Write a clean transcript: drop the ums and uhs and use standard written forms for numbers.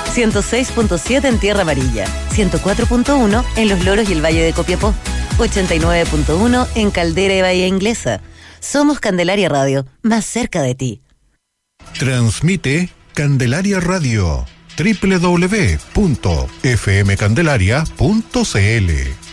106.7 en Tierra Amarilla, 104.1 en Los Loros y el Valle de Copiapó, 89.1 en Caldera y Bahía Inglesa. Somos Candelaria Radio, más cerca de ti. Transmite Candelaria Radio, www.fmcandelaria.cl.